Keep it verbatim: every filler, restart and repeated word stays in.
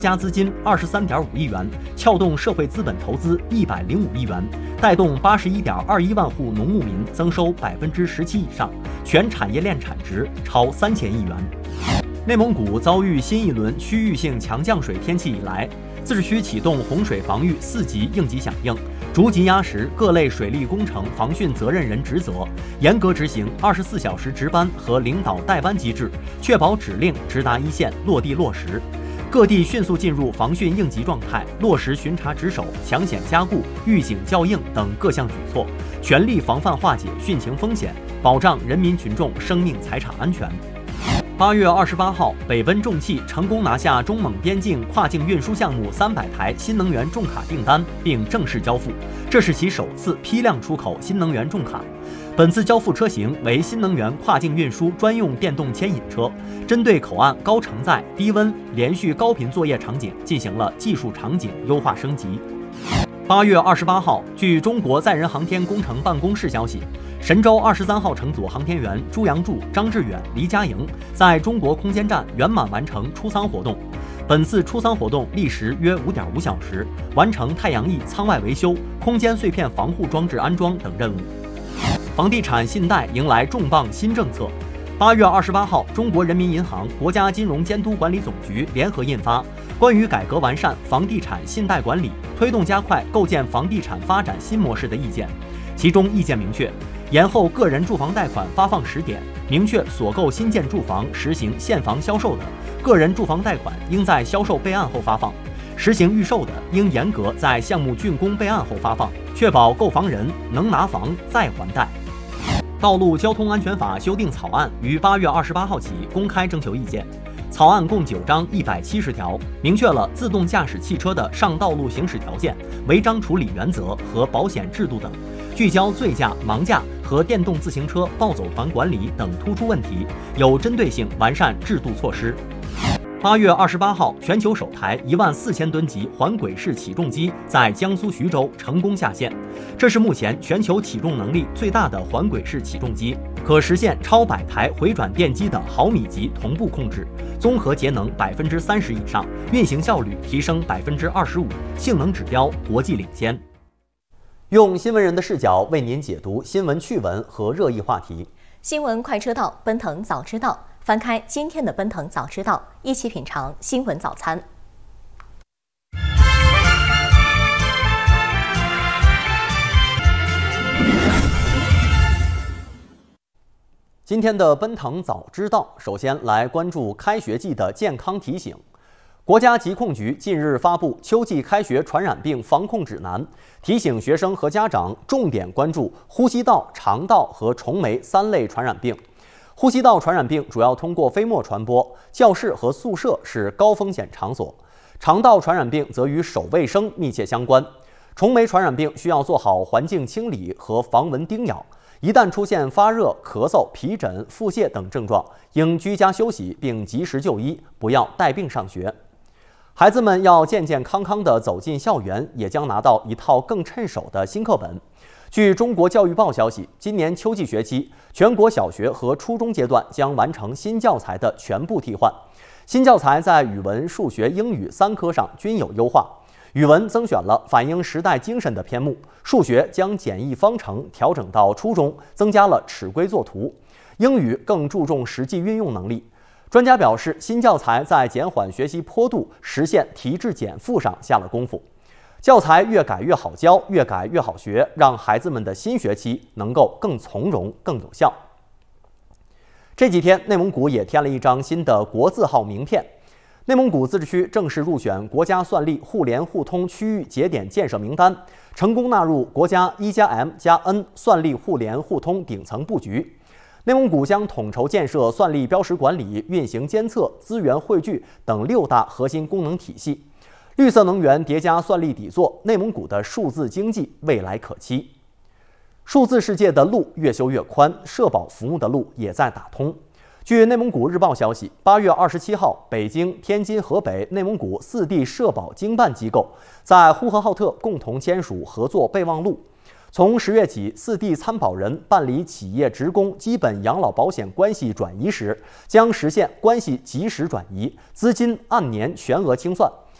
加资金二十三点五亿元，撬动社会资本投资一百零五亿元，带动八十一点二一万户农牧民增收百分之十七以上，全产业链产值超三千亿元。内蒙古遭遇新一轮区域性强降水天气以来，自治区启动洪水防御四级应急响应，逐级压实各类水利工程防汛责任人职责，严格执行二十四小时值班和领导代班机制，确保指令直达一线，落地落实。各地迅速进入防汛应急状态，落实巡查值守、抢险加固、预警校应等各项举措，全力防范化解汛情风险，保障人民群众生命财产安全。八月二十八号，北温重汽成功拿下中蒙边境跨境运输项目三百台新能源重卡订单，并正式交付，这是其首次批量出口新能源重卡。本次交付车型为新能源跨境运输专用电动牵引车，针对口岸高承载、低温、连续高频作业场景进行了技术场景优化升级。八月二十八号，据中国载人航天工程办公室消息，神舟二十三号乘组航天员朱杨柱、张志远、黎佳莹在中国空间站圆满完成出舱活动。本次出舱活动历时约五点五小时，完成太阳翼舱外维修、空间碎片防护装置安装等任务。房地产信贷迎来重磅新政策。八月二十八号，中国人民银行、国家金融监督管理总局联合印发《关于改革完善房地产信贷管理，推动加快构建房地产发展新模式的意见》。其中意见明确，延后个人住房贷款发放时点，明确所购新建住房实行现房销售的，个人住房贷款应在销售备案后发放；实行预售的，应严格在项目竣工备案后发放，确保购房人能拿房再还贷。道路交通安全法修订草案于八月二十八号起公开征求意见。草案共九章一百七十条，明确了自动驾驶汽车的上道路行驶条件、违章处理原则和保险制度等，聚焦醉驾、盲驾和电动自行车暴走团管理等突出问题，有针对性完善制度措施。八月二十八号，全球首台一万四千吨级环轨式起重机在江苏徐州成功下线，这是目前全球起重能力最大的环轨式起重机，可实现超百台回转电机的毫米级同步控制，综合节能百分之三十以上，运行效率提升百分之二十五，性能指标国际领先。用新闻人的视角为您解读新闻趣闻和热议话题。 新闻快车道，奔腾早知道。翻开今天的奔腾早知道，一起品尝新闻早餐。 今天的奔腾早知道，首先来关注开学季的健康提醒。国家疾控局近日发布秋季开学传染病防控指南，提醒学生和家长重点关注呼吸道、肠道和虫媒三类传染病。呼吸道传染病主要通过飞沫传播，教室和宿舍是高风险场所；肠道传染病则与手卫生密切相关；虫媒传染病需要做好环境清理和防蚊叮咬，一旦出现发热、咳嗽、皮疹、腹泻等症状，应居家休息并及时就医，不要带病上学。孩子们要健健康康地走进校园，也将拿到一套更趁手的新课本。据中国教育报消息，今年秋季学期，全国小学和初中阶段将完成新教材的全部替换。新教材在语文、数学、英语三科上均有优化。语文增选了反映时代精神的篇目，数学将简易方程调整到初中，增加了尺规作图。英语更注重实际运用能力。专家表示，新教材在减缓学习坡度、实现提质减负上下了功夫。教材越改越好教，越改越好学，让孩子们的新学期能够更从容、更有效。这几天，内蒙古也添了一张新的国字号名片。内蒙古自治区正式入选国家算力互联互通区域节点建设名单，成功纳入国家一加 M 加 N 算力互联互通顶层布局。内蒙古将统筹建设算力标识管理、运行监测、资源汇聚等六大核心功能体系。绿色能源叠加算力底座，内蒙古的数字经济未来可期。数字世界的路越修越宽，社保服务的路也在打通。据内蒙古日报消息，八月二十七号，北京、天津、河北、内蒙古四地社保经办机构在呼和浩特共同签署合作备忘录。从十月起，四地参保人办理企业职工基本养老保险关系转移时，将实现关系及时转移，资金按年全额清算。